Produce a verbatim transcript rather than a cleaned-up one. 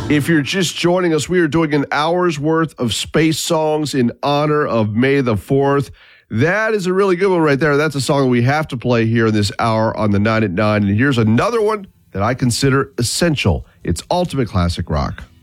If you're just joining us, we are doing an hour's worth of space songs in honor of May the fourth. That is a really good one right there. That's a song that we have to play here in this hour on the nine at nine. And here's another one that I consider essential. It's ultimate classic rock.